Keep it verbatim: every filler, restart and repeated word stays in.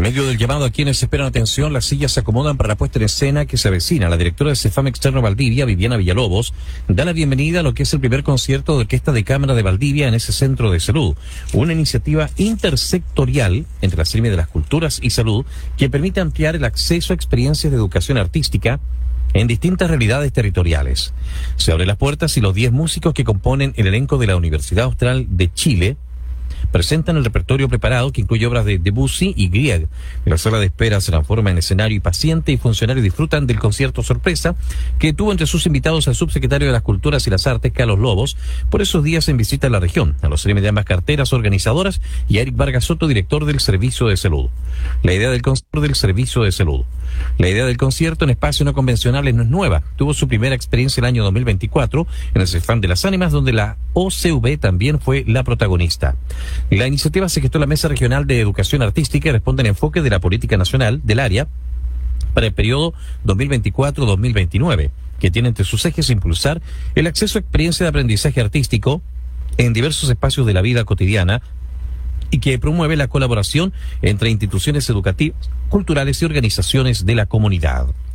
medio del llamado a quienes esperan atención, las sillas se acomodan para la puesta en escena que se avecina. La directora de CEFAM Externo Valdivia, Viviana Villalobos, da la bienvenida a lo que es el primer concierto de orquesta de cámara de Valdivia en ese centro de salud. Una iniciativa intersectorial entre la Seremi de las Culturas y Salud que permite ampliar el acceso a experiencias de educación artística en distintas realidades territoriales. Se abren las puertas y los diez músicos que componen el elenco de la Universidad Austral de Chile presentan el repertorio preparado que incluye obras de Debussy y Grieg. La sala de espera se transforma en escenario y paciente y funcionarios disfrutan del concierto sorpresa que tuvo entre sus invitados al subsecretario de las Culturas y las Artes, Carlos Lobos, por esos días en visita a la región, a los Seremi de ambas carteras organizadoras y a Eric Vargas Soto, director del Servicio de Salud. La idea del concierto del Servicio de Salud. La idea del concierto en espacios no convencionales no es nueva. Tuvo su primera experiencia el año dos mil veinticuatro en el CEFAM de las Ánimas, donde la O C V también fue la protagonista. La iniciativa se gestó en la Mesa Regional de Educación Artística y responde al enfoque de la política nacional del área para el periodo dos mil veinticuatro a dos mil veintinueve, que tiene entre sus ejes impulsar el acceso a experiencia de aprendizaje artístico en diversos espacios de la vida cotidiana y que promueve la colaboración entre instituciones educativas, culturales y organizaciones de la comunidad.